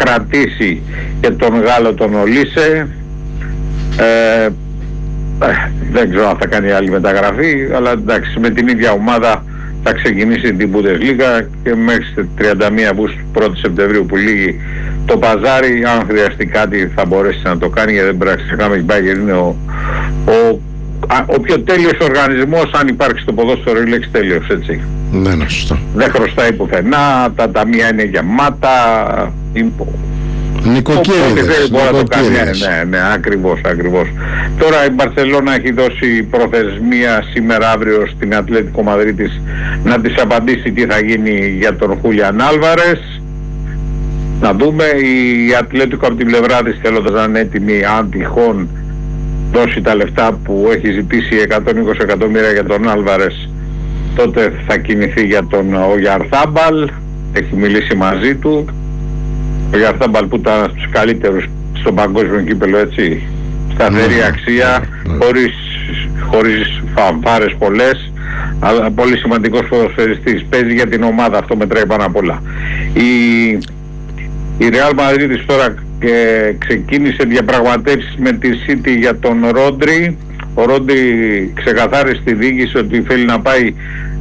κρατήσει και τον Γάλλο τον Ολίσε. Δεν ξέρω αν θα κάνει άλλη μεταγραφή, αλλά εντάξει, με την ίδια ομάδα θα ξεκινήσει την Bundesliga και μέχρι 31 Αυγούστου 1 Σεπτεμβρίου που λύγει το παζάρι, αν χρειαστεί κάτι θα μπορέσει να το κάνει, γιατί δεν πρέπει να ξεχνάμε, η Bayern είναι ο πιο τέλειος οργανισμός, αν υπάρχει στο ποδόσφαιρο η λέξη τέλειος, έτσι. Ναι, σωστό. Δεν χρωστάει πουθενά, τα ταμεία είναι γεμάτα. Νοικοκύριδες. Ναι, ακριβώς. Τώρα η Μπαρσελόνα έχει δώσει προθεσμία σήμερα αύριο στην Ατλέτικο Μαδρίτης να της απαντήσει τι θα γίνει για τον Χούλιαν Άλβαρες. Να δούμε, η Ατλέτικο από την πλευρά της, θέλοντας να είναι έτοιμη αν τυχόν δώσει τα λεφτά που έχει ζητήσει 120 εκατομμύρια για τον Άλβαρες, τότε θα κινηθεί για τον Ογιαρθάμπαλ. Έχει μιλήσει μαζί του. Ο Ογιαρθάμπαλ που ήταν στους καλύτερους στον παγκόσμιο κύπελλο, έτσι, σταθερή αξία, χωρίς φανφάρες πολλές, αλλά πολύ σημαντικός ποδοσφαιριστής, παίζει για την ομάδα, αυτό μετράει πάνω απ' όλα. Η Real Madrid τώρα ξεκίνησε διαπραγματεύσεις με τη City για τον Ρόντρι. Ο Ρόντρι ξεκαθάρισε στη διοίκηση ότι θέλει να πάει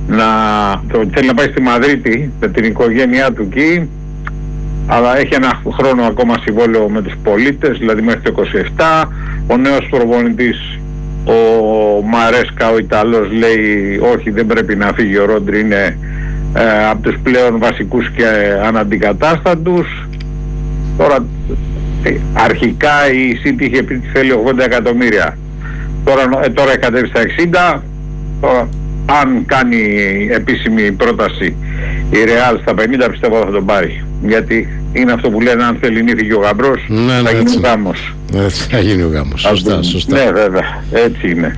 στη Μαδρίτη με την οικογένειά του εκεί, αλλά έχει ένα χρόνο ακόμα συμβόλαιο με τους πολίτες, δηλαδή μέχρι το 27. Ο νέος προπονητής, ο Μαρέσκα, ο Ιταλός, λέει όχι, δεν πρέπει να φύγει ο Ρόντρι, είναι από τους πλέον βασικούς και αναντικατάστατους. Τώρα αρχικά η City είχε πει ότι θέλει 80 εκατομμύρια. Τώρα έχει κατέβει στα 60. Τώρα, αν κάνει επίσημη πρόταση η Real στα 50, πιστεύω θα τον πάρει. Γιατί είναι αυτό που λένε, αν θέλει νύχη ο γαμπρός, θα γίνει ο γάμος. Θα γίνει ο γάμος, σωστά. Ναι, βέβαια, έτσι είναι.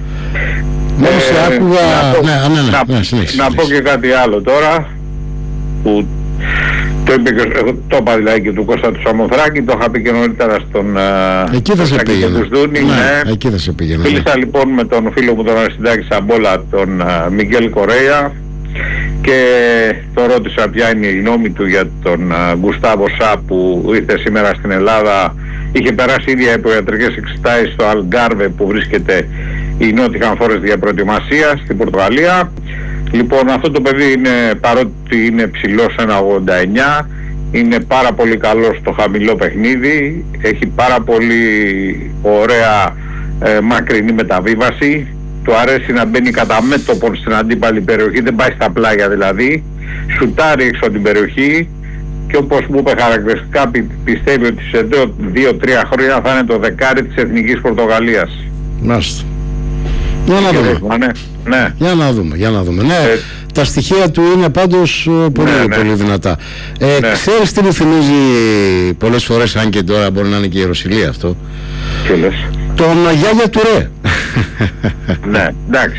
Να πω και κάτι άλλο τώρα, που το είπα δηλαδή και του Κώστα του Σαμοθράκη, το είχα πει και νωρίτερα στον εκεί θα σε πήγαινα. Εκεί θα σε πήγαινα. Μίλησα λοιπόν με τον φίλο μου τον Αριστιδάκη Σαμπόλα, τον Μιγγέλ Κορέα, και το ρώτησα ποια είναι η γνώμη του για τον Γκουστάβο Σα που ήρθε σήμερα στην Ελλάδα. Είχε περάσει ίδια υποϊατρικές εξετάσεις στο Αλγκάρβε που βρίσκεται η Νότιχαμ Φόρεστ για προετοιμασία στην Πορτογαλία. Λοιπόν, αυτό το παιδί είναι, παρότι είναι ψηλός 1,89, είναι πάρα πολύ καλό στο χαμηλό παιχνίδι, έχει πάρα πολύ ωραία μακρινή μεταβίβαση, του αρέσει να μπαίνει κατά μέτωπον στην αντίπαλη περιοχή, δεν πάει στα πλάγια δηλαδή, σουτάρει έξω από την περιοχή και όπως μου είπε χαρακτηριστικά πιστεύει ότι σε 2-3 χρόνια θα είναι το δεκάρι της Εθνικής Πορτογαλίας. Μάλιστα. Για να δούμε. Ναι. Για να δούμε. Ναι, τα στοιχεία του είναι πάντως πολύ δυνατά. Ξέρεις τι μου θυμίζει πολλές φορές, αν και τώρα μπορεί να είναι και η Ρωσιλία αυτό? Τι λες? Τον Γιάγια Τουρέ. Ναι, εντάξει,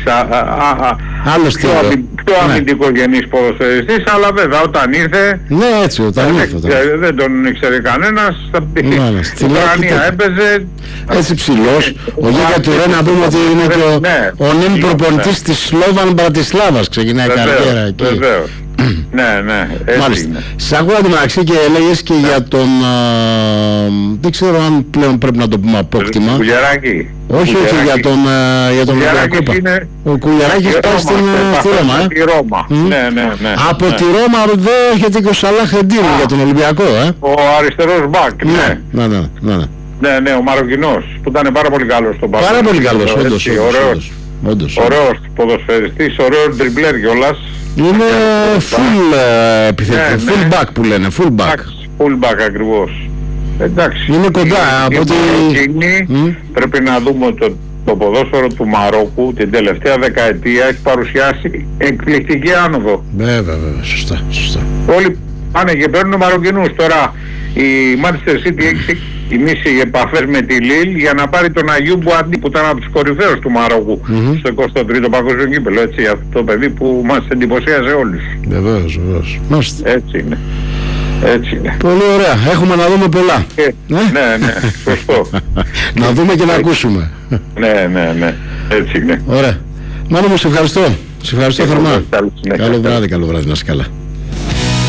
πιο αμυντικογενής ποδοσφαιριστής, αλλά βέβαια όταν ήρθε... Ναι, έτσι, όταν ήρθε. Δεν τον ήξερε κανένας, στην Ουκρανία έπαιζε... Έτσι ψηλός. Ο Γιάγια Τουρέ, να πούμε ότι είναι και ο νυν προπονητής της Σλόβαν Μπρατισλάβας, ξεκινάει η καριέρα εκεί. Βεβαίως. Ναι, έτσι είναι. Σ' ακούω μεταξύ και έλεγες και για τον... δεν ξέρω αν πλέον πρέπει να το πούμε απόκτημα. Κουλιαράκη. Όχι για τον Ολυμπιακό. Ο Κουλιαράκης πάει στη Ρώμα. Ναι. Από τη Ρώμα δεν έρχεται και ο Σαλάχ Εντίν για τον Ολυμπιακό. Ο αριστερός μπακ. Ναι, ο Μαροκινός που ήταν πάρα πολύ καλός στον Παπα. Πάρα πολύ καλός, όντως. Ωραίος ποδοσφαιριστής, ωραίος τριμπλέρ κιόλας. Είναι full επιθετικό, full back που λένε, full back. Full back ακριβώς. Εντάξει. Είναι κοντά από ότι... Πρέπει να δούμε το ποδόσφαιρο του Μαρόκου την τελευταία δεκαετία έχει παρουσιάσει εκπληκτική άνοδο. Βέβαια, σωστά. Όλοι πάνε και παίρνουν Μαροκινούς. Τώρα η Manchester City έχει ξεκινήσει επαφές με τη Λίλ για να πάρει τον Αγιού Μπουαντί που ήταν από τους κορυφαίους του Μαρόκου στο 23ο παγκόσμιο κύπελλο. Έτσι, αυτό το παιδί που μας εντυπωσίαζε όλους. Βεβαίως. Έτσι είναι. Πολύ ωραία. Έχουμε να δούμε πολλά. Ναι, σωστό. Να δούμε και να ακούσουμε. Ναι. Έτσι είναι. Ωραία. Μάνο μου, σε ευχαριστώ. Σε ευχαριστώ θερμά. Καλό βράδυ, να είσαι καλά.